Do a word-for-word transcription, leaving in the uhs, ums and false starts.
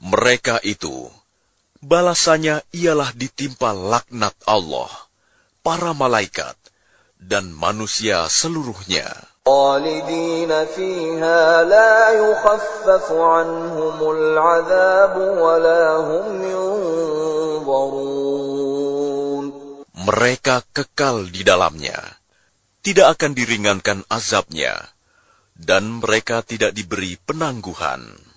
Mereka itu, balasannya ialah ditimpa laknat Allah, para malaikat, dan manusia seluruhnya. خالدين فيها لا يخفف عنهم العذاب ولا هم ينظرون. Mereka kekal di dalamnya, tidak akan diringankan azabnya, dan mereka tidak diberi penangguhan.